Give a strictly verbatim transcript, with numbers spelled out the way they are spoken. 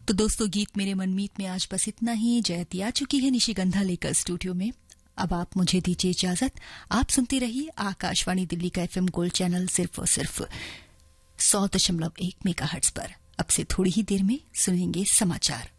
तो दोस्तों, गीत मेरे मनमीत में आज बस इतना ही। जयंती आ चुकी है निशिगंधा लेकर स्टूडियो में। अब आप मुझे दीजिए इजाजत। आप सुनते रहिए आकाशवाणी दिल्ली का एफएम गोल्ड चैनल सिर्फ और सिर्फ सौ दशमलव एक मेगाहर्ट्ज पर। अब से थोड़ी ही देर में सुनेंगे समाचार।